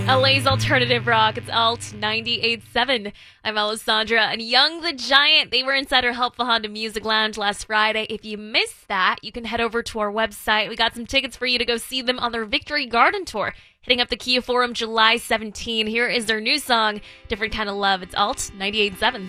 LA's alternative rock. It's Alt 98.7. I'm Alessandra. And Young the Giant, they were inside our Helpful Honda Music Lounge last Friday. If you missed that, you can head over to our website. We got some tickets for you to go see them on their Victory Garden Tour, hitting up the Kia Forum July 17. Here is their new song, Different Kind of Love. It's Alt 98.7.